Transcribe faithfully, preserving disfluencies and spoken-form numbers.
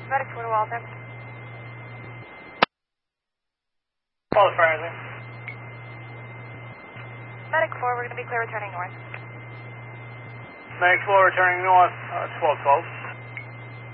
Medic four to Walter. Walter Fire. Medic four, we're going to be clear returning north. Medic four returning north, uh, twelve twelve.